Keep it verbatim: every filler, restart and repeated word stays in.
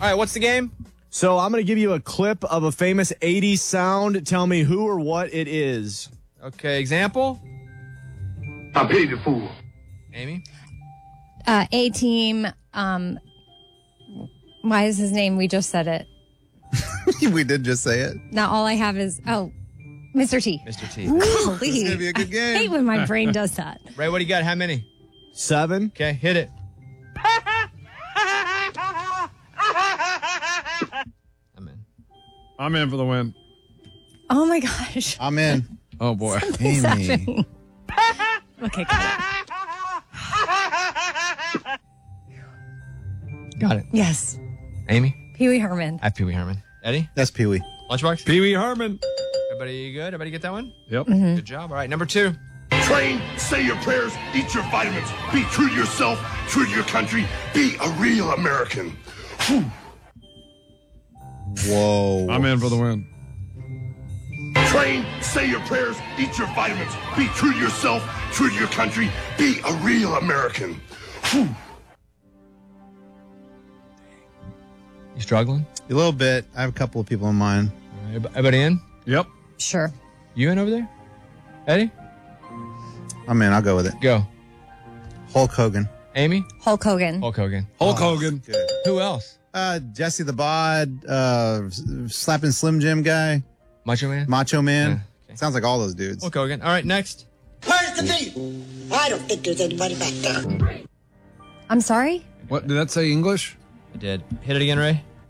right, what's the game? So I'm going to give you a clip of a famous eighties sound. Tell me who or what it is. Okay, example? I paid the fool. Amy? Uh, A-Team. Um, why is his name? We just said it. We did just say it. Now all I have is, oh, Mister T. Mister T. Golly. This is gonna be a good game. I hate when my brain does that. Ray, what do you got? How many? Seven. Okay, hit it. I'm in. I'm in for the win. Oh, my gosh. I'm in. Oh, boy. What's Amy. happening? Okay, got it. Got it. Yes. Amy? Pee Wee Herman. I have Pee Wee Herman. Eddie? That's Pee Wee. Lunchbox? Pee Wee Herman. Everybody good? Everybody get that one? Yep. Mm-hmm. Good job. All right, number two. Train, say your prayers, eat your vitamins, be true to yourself, true to your country, be a real American. Whew. Whoa. I'm in for the win. Train, say your prayers, eat your vitamins, be true to yourself, true to your country, be a real American. Whew. You struggling? A little bit. I have a couple of people in mind. All right, everybody in? Yep. Sure. You in over there? Eddie? I'm in. I'll go with it. Go. Hulk Hogan. Amy? Hulk Hogan. Hulk Hogan. Hulk Oh, Hogan. Good. Who else? Uh, Jesse the Bod, uh, slapping Slim Jim guy, Macho Man? Macho Man. Yeah, okay. Sounds like all those dudes. Hulk Hogan. All right, next. Where's the beat? I don't think there's anybody back there. I'm sorry? What, did that say English? I did. Hit it again, Ray.